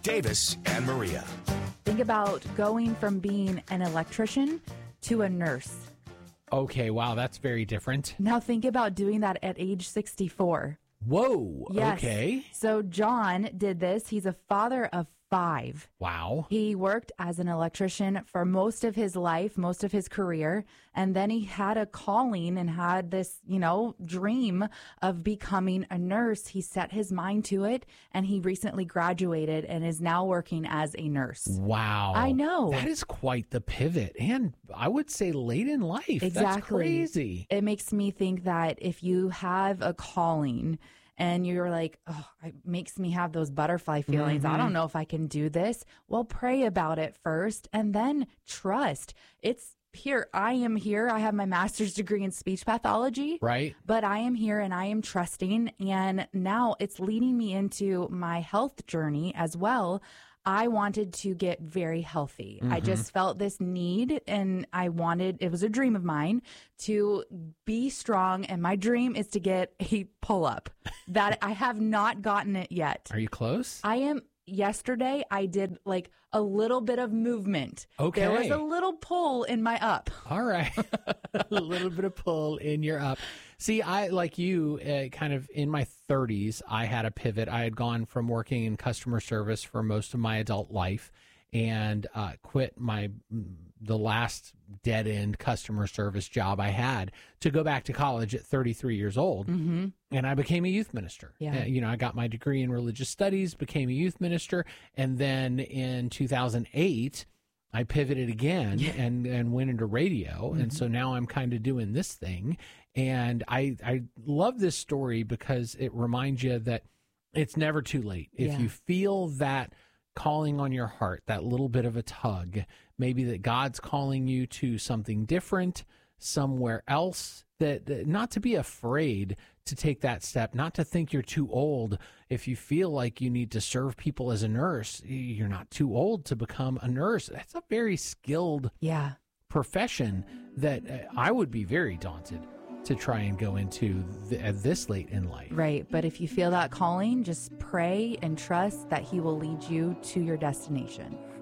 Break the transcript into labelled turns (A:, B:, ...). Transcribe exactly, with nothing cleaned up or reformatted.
A: Davis and Maria.
B: Think about going from being an electrician to a nurse.
C: Okay, wow, that's very different.
B: Now think about doing that at age sixty-four.
C: Whoa,
B: Yes.
C: okay.
B: So John did this. He's a father of five.
C: Wow.
B: He worked as an electrician for most of his life, most of his career. And then he had a calling and had this, you know, dream of becoming a nurse. He set his mind to it, and he recently graduated and is now working as a nurse.
C: Wow.
B: I know.
C: That is quite the pivot. And I would say late in life.
B: Exactly.
C: That's crazy.
B: It makes me think that if you have a calling and you're like, oh, it makes me have those butterfly feelings.
C: Mm-hmm.
B: I don't know if I can do this. Well, pray about it first and then trust. It's here. I am here. I have my master's degree in speech pathology.
C: Right.
B: But I am here and I am trusting. And now it's leading me into my health journey as well. I wanted to get very healthy. Mm-hmm. I just felt this need, and I wanted, it was a dream of mine to be strong. And my dream is to get a pull up that I have not gotten it yet.
C: Are you close?
B: I am. Yesterday, I did like a little bit of movement.
C: Okay.
B: There was a little pull in my up.
C: All right. A little bit of pull in your up. See, I, like you, uh, kind of in my thirties, I had a pivot. I had gone from working in customer service for most of my adult life and uh, quit my the last dead end customer service job I had to go back to college at thirty-three years old.
B: Mm-hmm.
C: And I became a youth minister.
B: Yeah.
C: Uh, you know, I got my degree in religious studies, became a youth minister. And then in two thousand eight, I pivoted again and, and went into radio. Mm-hmm. And so now I'm kind of doing this thing. And I, I love this story because it reminds you that it's never too late. If
B: Yeah.
C: you feel that calling on your heart, that little bit of a tug, maybe that God's calling you to something different, somewhere else, that, that not to be afraid to take that step, not to think you're too old. If you feel like you need to serve people as a nurse, you're not too old to become a nurse. That's a very skilled
B: Yeah.
C: profession that uh, I would be very daunted to try and go into th- at this late in life.
B: Right. But if you feel that calling, just pray and trust that he will lead you to your destination.